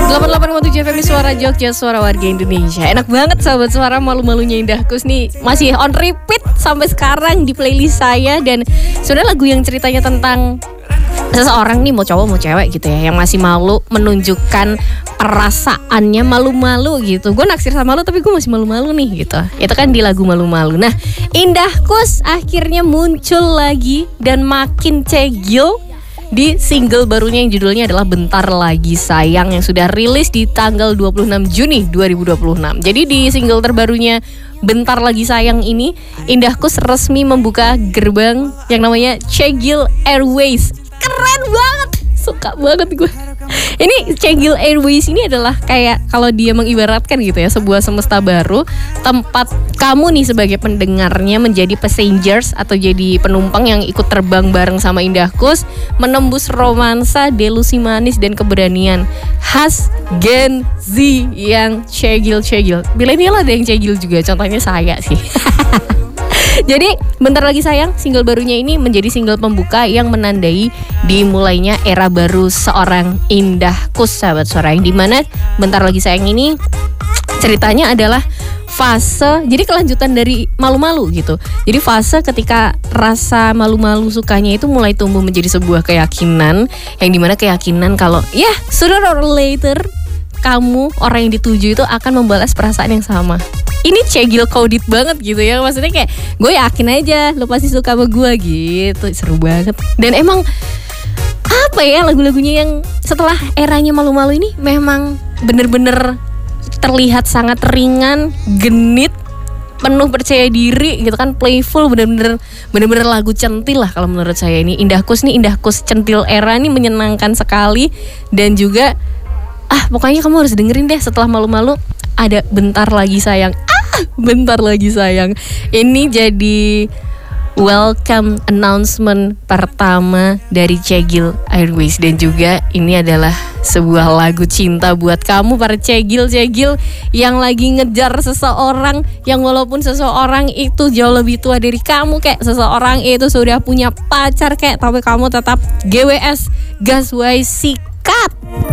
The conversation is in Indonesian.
88,7 FM Suara Jogja, suara warga Indonesia. Enak banget sahabat Suara, malu-malunya Indah Kus nih masih on repeat sampai sekarang di playlist saya. Dan sebenarnya lagu yang ceritanya tentang seseorang nih, mau cowok mau cewek gitu ya, yang masih malu menunjukkan perasaannya, malu-malu gitu. Gue naksir sama lu tapi gue masih malu-malu nih gitu. Itu kan di lagu Malu-Malu. Nah, Indah Kus akhirnya muncul lagi dan makin cegil di single barunya yang judulnya adalah Bentar Lagi Sayang, yang sudah rilis di tanggal 26 Juni 2026. Jadi di single terbarunya Bentar Lagi Sayang ini, Indah Kus resmi membuka gerbang yang namanya Cegil Airways. Keren banget, suka banget gue. Ini Cegil Airways ini adalah kayak kalau dia mengibaratkan gitu ya, sebuah semesta baru, tempat kamu nih sebagai pendengarnya menjadi passengers atau jadi penumpang yang ikut terbang bareng sama Indah Kus, menembus romansa, delusi manis dan keberanian khas Gen Z yang cegil-cegil. Milenial ada yang cegil juga, contohnya saya sih. Jadi Bentar Lagi Sayang, single barunya ini menjadi single pembuka yang menandai dimulainya era baru seorang Indah Kus, sahabat Suara, yang dimana Bentar Lagi Sayang ini ceritanya adalah fase, jadi kelanjutan dari Malu-Malu gitu. Jadi fase ketika rasa malu-malu sukanya itu mulai tumbuh menjadi sebuah keyakinan, yang dimana keyakinan kalau ya sooner or later kamu, orang yang dituju itu akan membalas perasaan yang sama. Ini cegil coded banget gitu ya. Maksudnya kayak gue yakin aja lo pasti suka sama gue gitu. Seru banget. Dan emang apa ya, lagu-lagunya yang setelah eranya Malu-Malu ini memang bener-bener terlihat sangat ringan, genit, penuh percaya diri gitu kan, playful, bener-bener lagu centil lah kalau menurut saya. Ini Indah Kus nih, Indah Kus centil era nih menyenangkan sekali. Dan juga pokoknya kamu harus dengerin deh setelah Malu-Malu ada Bentar Lagi Sayang. Bentar Lagi Sayang. Ini jadi welcome announcement pertama dari Cegil Airways. Dan juga ini adalah sebuah lagu cinta buat kamu para cegil-cegil yang lagi ngejar seseorang, yang walaupun seseorang itu jauh lebih tua dari kamu, kayak seseorang itu sudah punya pacar kayak, tapi kamu tetap GWS, gas, sikat.